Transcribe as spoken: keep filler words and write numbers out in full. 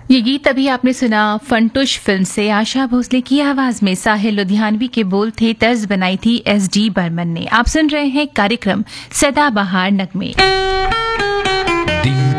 ये गीत अभी आपने सुना फंटुश फिल्म से। आशा भोसले की आवाज में साहिल लुधियानवी के बोल थे, तर्ज बनाई थी एस डी बर्मन ने। आप सुन रहे हैं कार्यक्रम सदाबहार नगमे। दिन